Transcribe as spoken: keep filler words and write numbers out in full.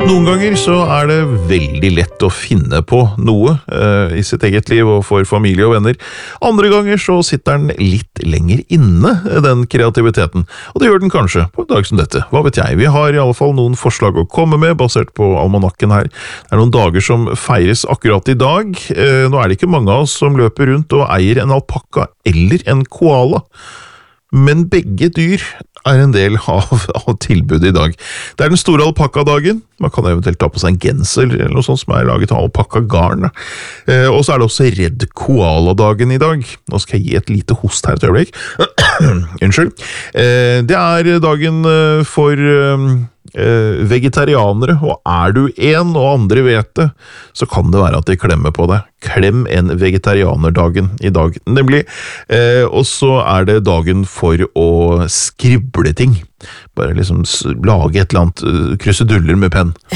Noen ganger så er det veldig lett å finne på noe eh, i sitt eget liv og for familie og venner. Andre ganger så sitter den litt lenger inne, den kreativiteten. Og det gjør den kanskje på en dag som dette. Hva vet jeg? Vi har i alle fall noen forslag å komme med, basert på almanakken her. Det er noen dager som feires akkurat i dag. Eh, nå er det ikke mange av oss som løper rundt og eier en alpakka eller en koala. Men begge dyr er en del av, av tilbudet i dag. Det er den store alpakadagen. Man kan eventuelt ta på seg en genser eller noe sånt som er laget av alpakkagarn. Eh, og så er det også Redd Koala-dagen i dag. Nå skal jeg gi et lite host her et øyeblikk. Unnskyld. Eh, det er dagen for eh, vegetarianere, og er du en og andre vet det, så kan det være at de klemmer på deg. Klem en vegetarianerdagen i dag, nemlig. Eh, og så er det dagen for å skrible ting. Bare liksom lage et eller annet, kruseduller med penn.